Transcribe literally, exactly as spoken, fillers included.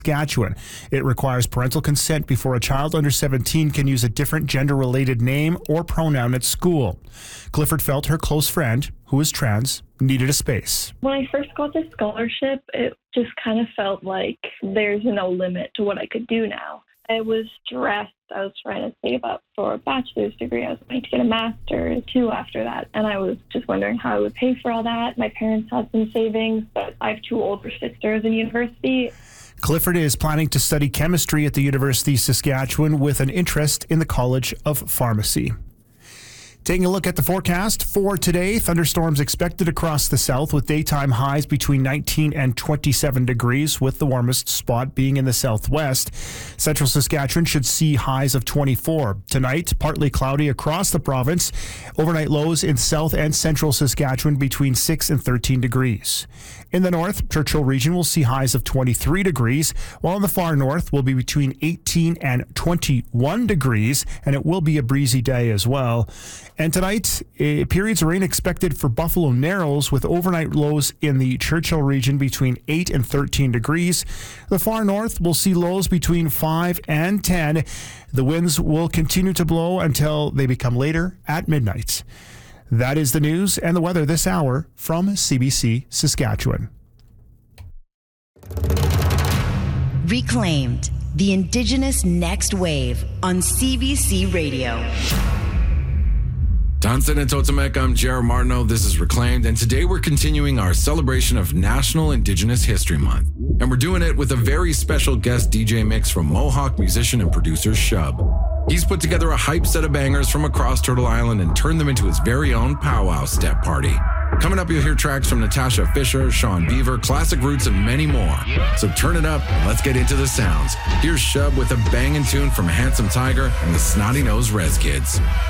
Saskatchewan. It requires parental consent before a child under seventeen can use a different gender-related name or pronoun at school. Clifford felt her close friend, who is trans, needed a space. When I first got the scholarship, it just kind of felt like there's no limit to what I could do now. I was stressed. I was trying to save up for a bachelor's degree. I was going to get a master's too after that. And I was just wondering how I would pay for all that. My parents had some savings, but I have two older sisters in university. Clifford is planning to study chemistry at the University of Saskatchewan with an interest in the College of Pharmacy. Taking a look at the forecast for today, thunderstorms expected across the south with daytime highs between nineteen and twenty-seven degrees, with the warmest spot being in the southwest. Central Saskatchewan should see highs of twenty-four. Tonight, partly cloudy across the province. Overnight lows in south and central Saskatchewan between six and thirteen degrees. In the north, Churchill region will see highs of twenty-three degrees, while in the far north will be between eighteen and twenty-one degrees, and it will be a breezy day as well. And tonight, eh, periods of rain expected for Buffalo Narrows with overnight lows in the Churchill region between eight and thirteen degrees. The far north will see lows between five and ten. The winds will continue to blow until they become later at midnight. That is the news and the weather this hour from C B C Saskatchewan. Reclaimed, the Indigenous Next Wave on C B C Radio. Tansen and Totemek, I'm Jared Martineau. This is Reclaimed, and today we're continuing our celebration of National Indigenous History Month. And we're doing it with a very special guest D J mix from Mohawk musician and producer Shub. He's put together a hype set of bangers from across Turtle Island and turned them into his very own powwow step party. Coming up, you'll hear tracks from Natasha Fisher, Sean Beaver, Classic Roots, and many more. So turn it up and let's get into the sounds. Here's Shub with a banging tune from Handsome Tiger and the Snotty Nose Rez Kids.